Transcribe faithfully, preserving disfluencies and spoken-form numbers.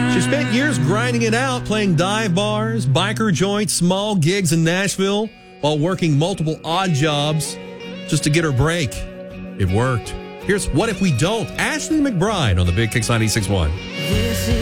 She spent years grinding it out, playing dive bars, biker joints, small gigs in Nashville, while working multiple odd jobs just to get her break. It worked. Here's What If We Don't? Ashley McBryde on the Big Kicks ninety-six point one.